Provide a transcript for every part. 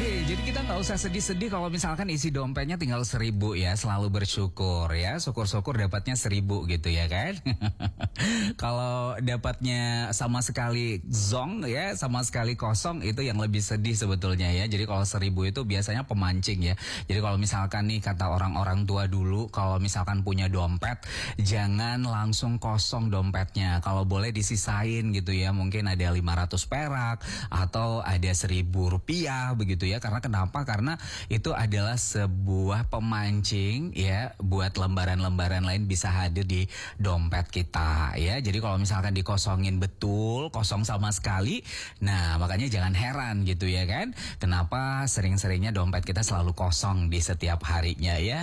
Oke, jadi kita nggak usah sedih-sedih kalau misalkan isi dompetnya tinggal 1.000 ya. Selalu bersyukur ya. Syukur-syukur dapatnya 1.000 gitu ya kan. Kalau dapatnya sama sekali zong ya, sama sekali kosong, itu yang lebih sedih sebetulnya ya. Jadi kalau 1.000 itu biasanya pemancing ya. Jadi kalau misalkan nih kata orang-orang tua dulu, kalau misalkan punya dompet, jangan langsung kosong dompetnya. Kalau boleh disisain gitu ya. Mungkin ada 500 perak atau ada 1.000 rupiah begitu ya. Karena kenapa? Karena itu adalah sebuah pemancing ya, buat lembaran-lembaran lain bisa hadir di dompet kita ya. Jadi kalau misalkan dikosongin betul, kosong sama sekali, nah makanya jangan heran gitu ya kan. Kenapa sering-seringnya dompet kita selalu kosong di setiap harinya ya.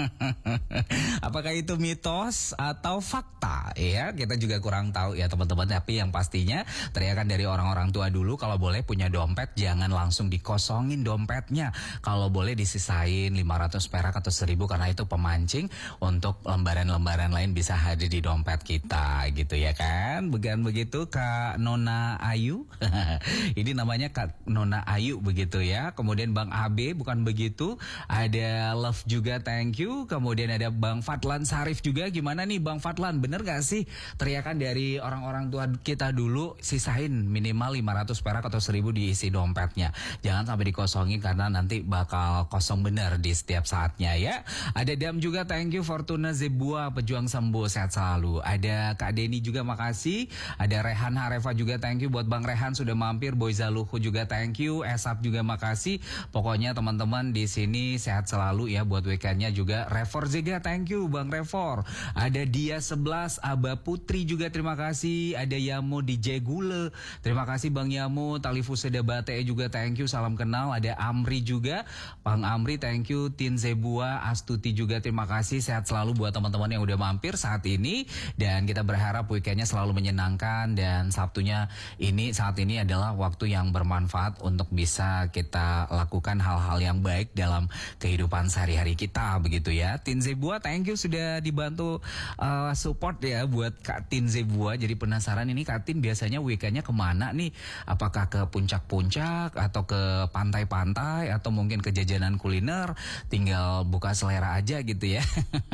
Apakah itu mitos atau fakta ya? Kita juga kurang tahu ya teman-teman. Tapi yang pastinya teriakan dari orang-orang tua dulu, kalau boleh punya dompet jangan langsung dikosongin dompetnya. Kalau boleh disisain 500 perak atau 1.000 karena itu pemancing untuk lembaran-lembaran lain bisa hadir di dompet kita gitu ya kan. Bukan begitu Kak Nona Ayu? Ini namanya Kak Nona Ayu begitu ya. Kemudian Bang AB bukan begitu. Ada Love juga, thank you. Kemudian ada Bang Fadlan Sarif juga. Gimana nih Bang Fadlan? Bener gak sih teriakan dari orang-orang tua kita dulu, sisain minimal 500 perak atau 1.000 diisi dompetnya. Jangan sampai dikosongin karena nanti bakal kosong bener di setiap saatnya ya. Ada Dam juga, thank you. Fortuna Zebua, pejuang sembuh, sehat selalu. Ada Kak Deni juga, makasih. Ada Rehan Harefa juga, thank you. Buat Bang Rehan sudah mampir. Boy Zaluhu juga, thank you. Esap juga makasih. Pokoknya teman-teman di sini sehat selalu ya. Buat weekendnya juga. Refor Zega, thank you Bang Refor. Ada Dia 11, Aba Putri juga, terima kasih. Ada Yamo DJ Gule, terima kasih Bang Yamo. Talifu Sedabate juga, thank you. Salam kenal. Ada Amri juga, Bang Amri, thank you. Tin Zebua, Astuti juga, terima kasih. Sehat selalu buat teman-teman yang udah mampir saat ini. Dan kita berharap weekendnya selalu menyenangkan. Dan Sabtunya ini, saat ini adalah waktu yang bermanfaat untuk bisa kita lakukan hal-hal yang baik dalam kehidupan sehari-hari kita begitu ya. Tin Zebua, thank you sudah dibantu support ya buat Kak Tin Zebua. Jadi penasaran ini Kak Tin biasanya weekendnya kemana nih? Apakah ke puncak-puncak atau ke pantai-pantai atau mungkin ke jajanan kuliner? Tinggal buka selera aja gitu ya.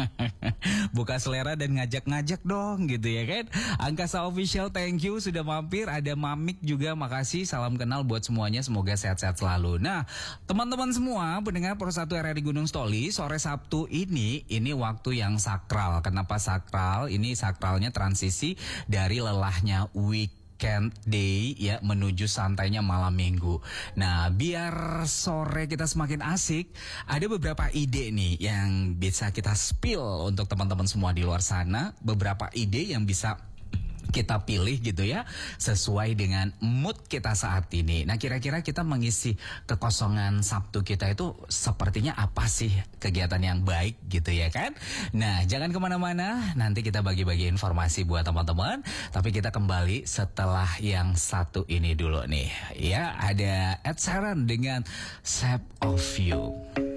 Buka selera dan ngajak-ngajak dong gitu ya kan. Angkasa Official, thank you sudah mampir. Ada Mamik juga, makasih. Salam kenal buat semuanya, semoga sehat-sehat selalu. Nah teman-teman semua pendengar Pro 1 RRI Gunung Stoli, sore Sabtu ini waktu yang sakral. Kenapa sakral? Ini sakralnya transisi dari lelahnya weekend day ya menuju santainya malam minggu. Nah, biar sore kita semakin asik, ada beberapa ide nih yang bisa kita spill untuk teman-teman semua di luar sana. Beberapa ide yang bisa kita pilih gitu ya, sesuai dengan mood kita saat ini. Nah kira-kira kita mengisi kekosongan Sabtu kita itu sepertinya apa sih kegiatan yang baik gitu ya kan. Nah jangan kemana-mana, nanti kita bagi-bagi informasi buat teman-teman. Tapi kita kembali setelah yang satu ini dulu nih ya. Ada Ed Sheeran dengan Shape of You.